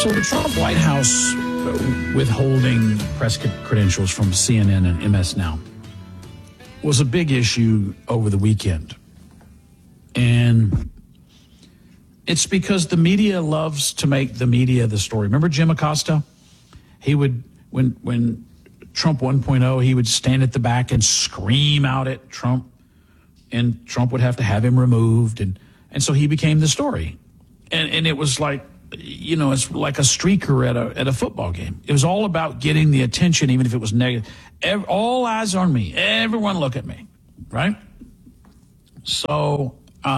So the Trump White House withholding press credentials from CNN and MS Now was a big issue over the weekend. And it's because the media loves to make the media the story. Remember Jim Acosta? He would, when Trump 1.0, he would stand at the back and scream out at Trump, and Trump would have to have him removed. And so he became the story. And it was like, you know, it's like a streaker at a football game. It was all about getting the attention, even if it was negative. All eyes on me. Everyone look at me, right? So,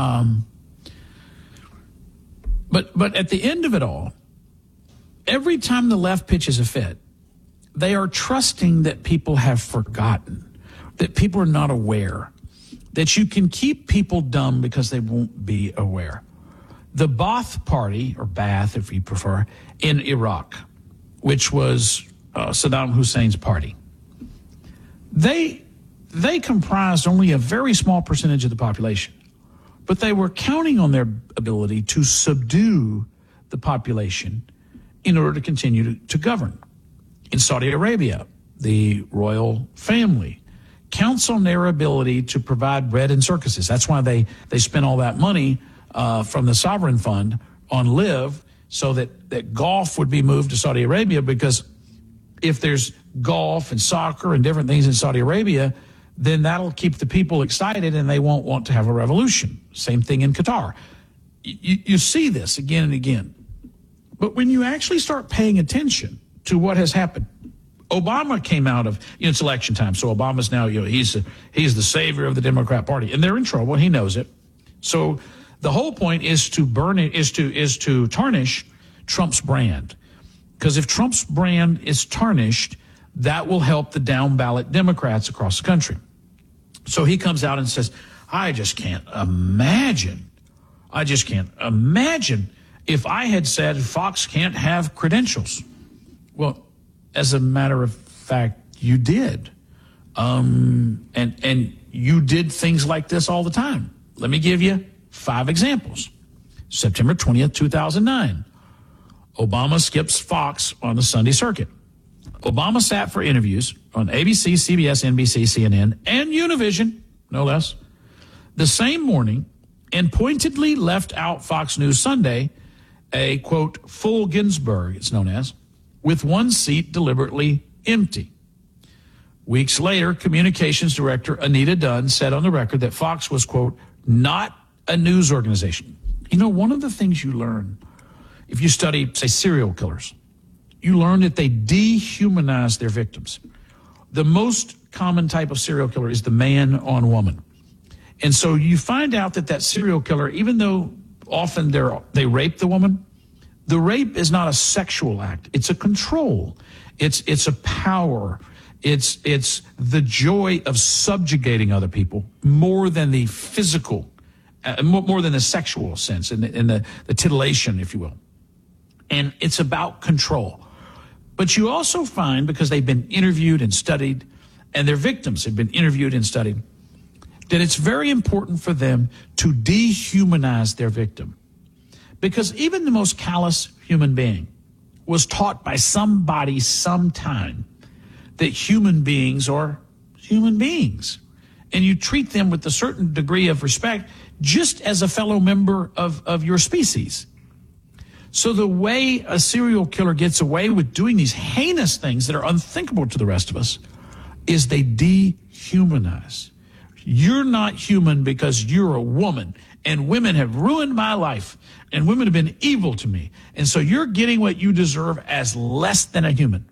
but at the end of it all, every time the left pitches a fit, they are trusting that people have forgotten, that people are not aware, that you can keep people dumb because they won't be aware. The Ba'ath Party, or Ba'ath if you prefer, in Iraq, which was Saddam Hussein's party, they comprised only a very small percentage of the population, but they were counting on their ability to subdue the population in order to continue to govern. In Saudi Arabia, the royal family counts on their ability to provide bread and circuses. That's why they spent all that money from the sovereign fund on LIV, so that golf would be moved to Saudi Arabia, because if there's golf and soccer and different things in Saudi Arabia, then that'll keep the people excited and they won't want to have a revolution. Same thing in Qatar. You see this again and again. But when you actually start paying attention to what has happened, Obama came out of, it's election time, so Obama's now, he's the savior of the Democrat Party, and they're in trouble. He knows it. So the whole point is to burn it, is to tarnish Trump's brand. Because if Trump's brand is tarnished, that will help the down ballot Democrats across the country. So he comes out and says, I just can't imagine if I had said Fox can't have credentials. Well, as a matter of fact, you did. And you did things like this all the time. Let me give you 5 examples. September 20th, 2009. Obama skips Fox on the Sunday circuit. Obama sat for interviews on ABC, CBS, NBC, CNN, and Univision, no less, the same morning, and pointedly left out Fox News Sunday, a, quote, full Ginsburg, it's known as, with one seat deliberately empty. Weeks later, communications director Anita Dunn said on the record that Fox was, quote, not a news organization. You know, one of the things you learn if you study, say, serial killers, you learn that they dehumanize their victims. The most common type of serial killer is the man on woman. And so you find out that serial killer, even though often they rape the woman, the rape is not a sexual act. It's a control. It's a power. It's the joy of subjugating other people more than the physical, more than the sexual sense and the titillation, if you will. And it's about control. But you also find, because they've been interviewed and studied, and their victims have been interviewed and studied, that it's very important for them to dehumanize their victim. Because even the most callous human being was taught by somebody sometime that human beings are human beings. And you treat them with a certain degree of respect, just as a fellow member of your species. So the way a serial killer gets away with doing these heinous things that are unthinkable to the rest of us is they dehumanize. You're not human because you're a woman, and women have ruined my life, and women have been evil to me. And so you're getting what you deserve as less than a human.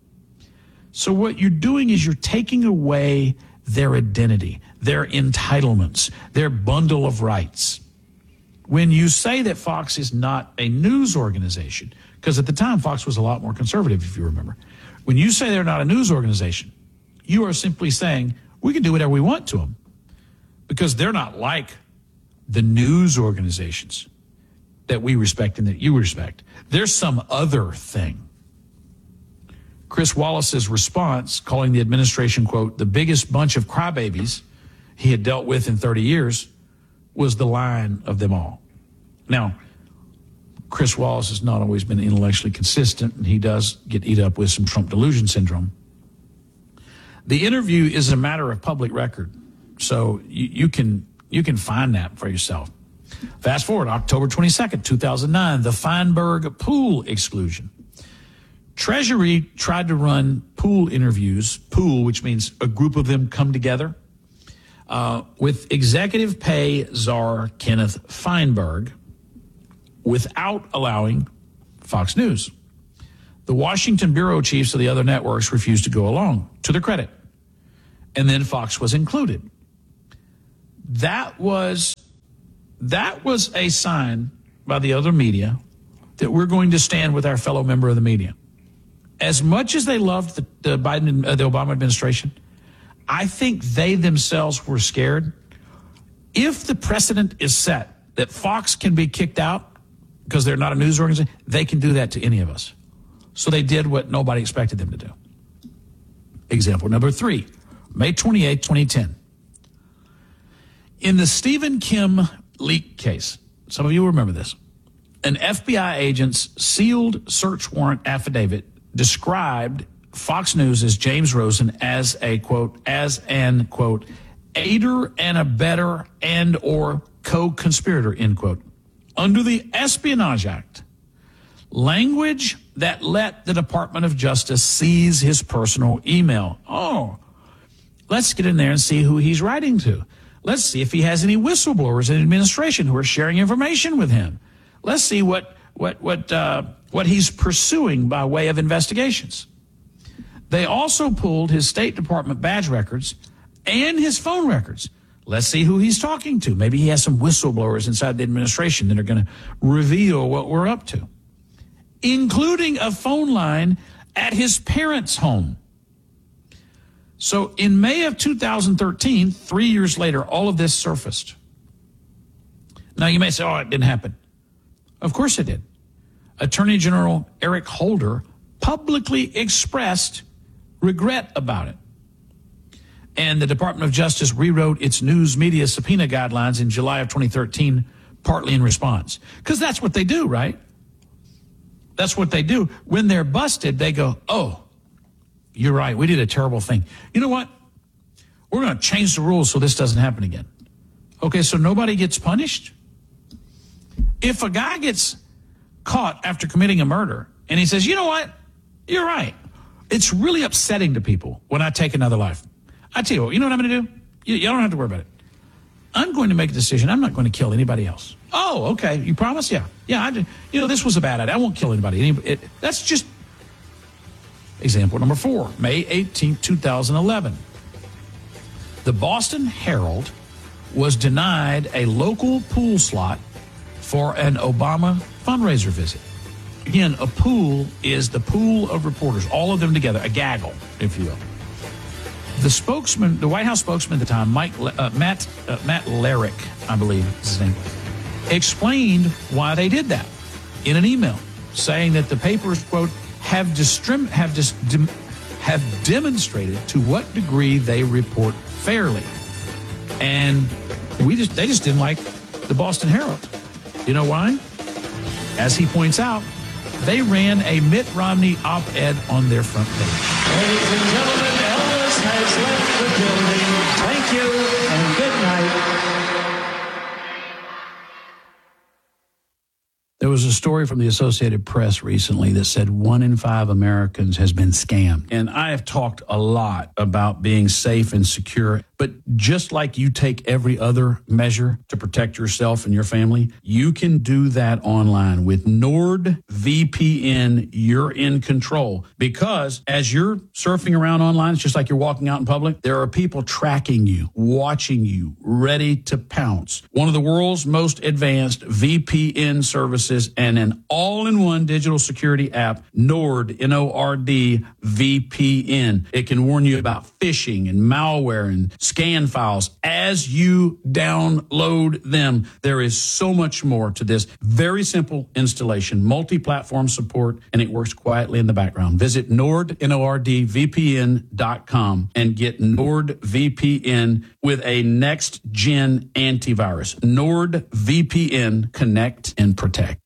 So what you're doing is you're taking away their identity, their entitlements, their bundle of rights. When you say that Fox is not a news organization, because at the time Fox was a lot more conservative, if you remember. When you say they're not a news organization, you are simply saying we can do whatever we want to them, because they're not like the news organizations that we respect and that you respect. There's some other thing. Chris Wallace's response, calling the administration, quote, the biggest bunch of crybabies he had dealt with in 30 years, was the line of them all. Now, Chris Wallace has not always been intellectually consistent, and he does get eat up with some Trump delusion syndrome. The interview is a matter of public record, so you can find that for yourself. Fast forward, October 22nd, 2009, the Feinberg pool exclusion. Treasury tried to run pool interviews, pool, which means a group of them come together, with executive pay czar Kenneth Feinberg, without allowing Fox News. The Washington bureau chiefs of the other networks refused to go along, to their credit. And then Fox was included. That was a sign by the other media that we're going to stand with our fellow member of the media. As much as they loved the Obama administration, I think they themselves were scared. If the precedent is set that Fox can be kicked out because they're not a news organization, they can do that to any of us. So they did what nobody expected them to do. Example number 3, May 28, 2010. In the Stephen Kim leak case, some of you remember this, an FBI agent's sealed search warrant affidavit described Fox News' James Rosen as an, quote, aider and abettor and or co-conspirator, end quote. Under the Espionage Act, language that let the Department of Justice seize his personal email. Oh, let's get in there and see who he's writing to. Let's see if he has any whistleblowers in administration who are sharing information with him. Let's see what he's pursuing by way of investigations. They also pulled his State Department badge records and his phone records. Let's see who he's talking to. Maybe he has some whistleblowers inside the administration that are going to reveal what we're up to, including a phone line at his parents' home. So in May of 2013, 3 years later, all of this surfaced. Now you may say, oh, it didn't happen. Of course it did. Attorney General Eric Holder publicly expressed regret about it. And the Department of Justice rewrote its news media subpoena guidelines in July of 2013, partly in response. Because that's what they do, right? That's what they do. When they're busted, they go, oh, you're right, we did a terrible thing. You know what? We're going to change the rules so this doesn't happen again. Okay, so nobody gets punished? If a guy gets caught after committing a murder and he says, you know what? You're right. It's really upsetting to people when I take another life. I tell you what, you know what I'm going to do? You don't have to worry about it. I'm going to make a decision. I'm not going to kill anybody else. Oh, okay. You promise? Yeah. Yeah. This was a bad idea. I won't kill anybody. That's just example number 4, May 18, 2011. The Boston Herald was denied a local pool slot for an Obama fundraiser visit. Again, a pool is the pool of reporters, all of them together, a gaggle, if you will. The White House spokesman at the time, Matt Larrick, I believe is his name, explained why they did that in an email, saying that the papers, quote, have demonstrated to what degree they report fairly. And they just didn't like the Boston Herald. You know why? As he points out, they ran a Mitt Romney op-ed on their front page. Ladies and gentlemen, Elvis has left the building. Thank you and good night. There was a story from the Associated Press recently that said 1 in 5 Americans has been scammed. And I have talked a lot about being safe and secure. But just like you take every other measure to protect yourself and your family, you can do that online. With NordVPN, you're in control. Because as you're surfing around online, it's just like you're walking out in public, there are people tracking you, watching you, ready to pounce. One of the world's most advanced VPN services and an all-in-one digital security app, Nord, N-O-R-D, VPN. It can warn you about phishing and malware and scan files as you download them. There is so much more to this. Very simple installation, multi-platform support, and it works quietly in the background. Visit Nord, NORDVPN.com and get NordVPN with a next-gen antivirus. NordVPN, connect and protect.